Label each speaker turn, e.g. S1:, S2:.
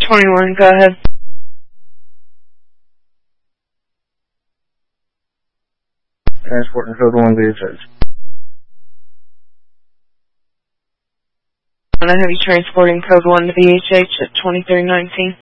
S1: 21, go ahead.
S2: Transporting code 1 VHH.
S1: And I have you transporting code 1 to VHH at 2319.